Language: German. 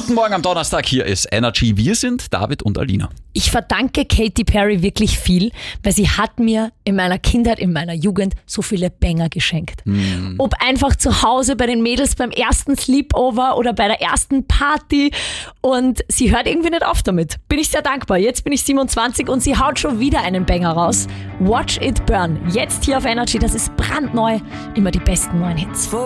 Guten Morgen am Donnerstag, hier ist Energy. Wir sind David und Alina. Ich verdanke Katy Perry wirklich viel, weil sie hat mir in meiner Kindheit, in meiner Jugend so viele Banger geschenkt. Ob einfach zu Hause bei den Mädels beim ersten Sleepover oder bei der ersten Party, und sie hört irgendwie nicht auf damit. Bin ich sehr dankbar. Jetzt bin ich 27 und sie haut schon wieder einen Banger raus. Watch It Burn. Jetzt hier auf Energy, das ist brandneu. Immer die besten neuen Hits.